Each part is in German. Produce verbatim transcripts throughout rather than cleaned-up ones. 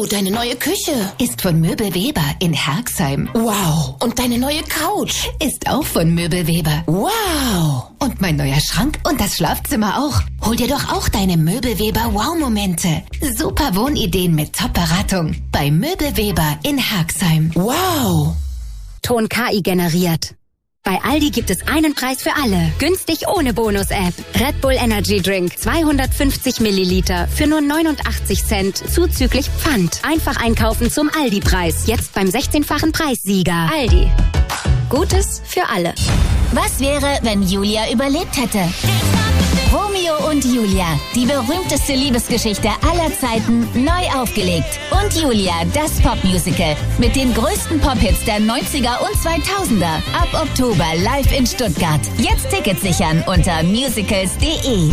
deine neue Küche ist von Möbelweber in Herxheim. Wow. Und deine neue Couch ist auch von Möbelweber. Wow. Und mein neuer Schrank und das Schlafzimmer auch. Hol dir doch auch deine Möbelweber Wow-Momente. Super Wohnideen mit Top-Beratung bei Möbelweber in Herxheim. Wow. Ton K I generiert. Bei Aldi gibt es einen Preis für alle. Günstig ohne Bonus-App. Red Bull Energy Drink. zweihundertfünfzig Milliliter für nur neunundachtzig Cent zuzüglich Pfand. Einfach einkaufen zum Aldi-Preis. Jetzt beim sechzehnfachen Preissieger. Aldi. Gutes für alle. Was wäre, wenn Julia überlebt hätte? Romeo und Julia, die berühmteste Liebesgeschichte aller Zeiten, neu aufgelegt. Und Julia, das Popmusical mit den größten Pop-Hits der neunziger und zweitausender. Ab Oktober live in Stuttgart. Jetzt Tickets sichern unter musicals punkt de.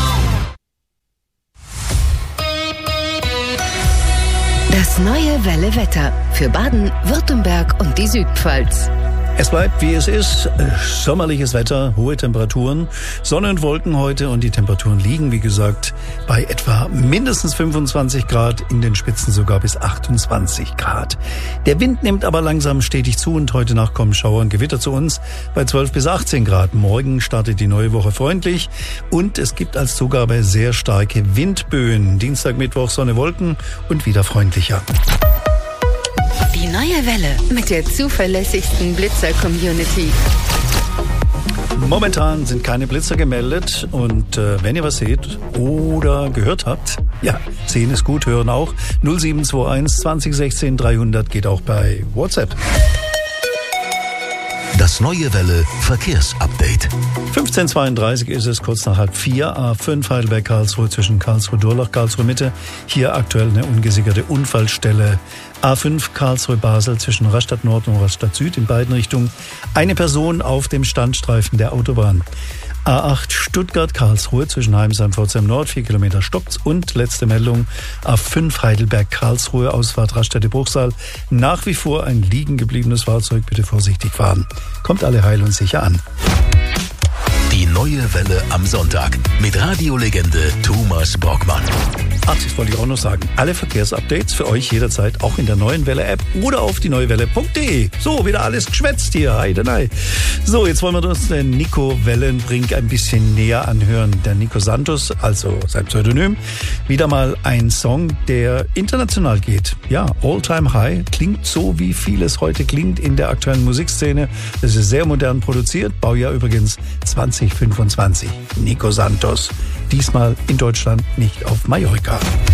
Das neue Welle Wetter für Baden, Württemberg und die Südpfalz. Es bleibt, wie es ist, sommerliches Wetter, hohe Temperaturen, Sonne und Wolken heute und die Temperaturen liegen, wie gesagt, bei etwa mindestens fünfundzwanzig Grad, in den Spitzen sogar bis achtundzwanzig Grad. Der Wind nimmt aber langsam stetig zu und heute Nacht kommen Schauer und Gewitter zu uns bei zwölf bis achtzehn Grad. Morgen startet die neue Woche freundlich und es gibt als Zugabe sehr starke Windböen. Dienstag, Mittwoch, Sonne, Wolken und wieder freundlicher. Die neue Welle mit der zuverlässigsten Blitzer-Community. Momentan sind keine Blitzer gemeldet und äh, wenn ihr was seht oder gehört habt, ja, sehen ist gut, hören auch. null sieben zwei eins zwanzig sechzehn dreihundert geht auch bei WhatsApp. Das neue Welle Verkehrsupdate. fünfzehn Uhr zweiunddreißig ist es, kurz nach halb vier. A fünf Heidelberg-Karlsruhe zwischen Karlsruhe-Durlach, Karlsruhe-Mitte. Hier aktuell eine ungesicherte Unfallstelle. A fünf Karlsruhe-Basel zwischen Rastatt Nord und Rastatt Süd in beiden Richtungen. Eine Person auf dem Standstreifen der Autobahn. A acht Stuttgart-Karlsruhe zwischen Heimsheim-Pforzheim Nord, vier Kilometer stoppt. Und letzte Meldung, A fünf Heidelberg-Karlsruhe, Ausfahrt Raststätte-Bruchsal. Nach wie vor ein liegen gebliebenes Fahrzeug, bitte vorsichtig fahren. Kommt alle heil und sicher an. Die neue Welle am Sonntag mit Radiolegende Thomas Brockmann. Ach, das wollte ich auch noch sagen. Alle Verkehrsupdates für euch jederzeit auch in der neuen Welle-App oder auf die neuewelle punkt de. So, wieder alles geschwätzt hier. Heidenei. So, jetzt wollen wir uns den Nico Wellenbrink ein bisschen näher anhören. Der Nico Santos, also sein Pseudonym, wieder mal ein Song, der international geht. Ja, All Time High klingt so, wie vieles heute klingt in der aktuellen Musikszene. Es ist sehr modern produziert. Baujahr übrigens zwanzig fünfundzwanzig. Nico Santos. Diesmal in Deutschland, nicht auf Mallorca.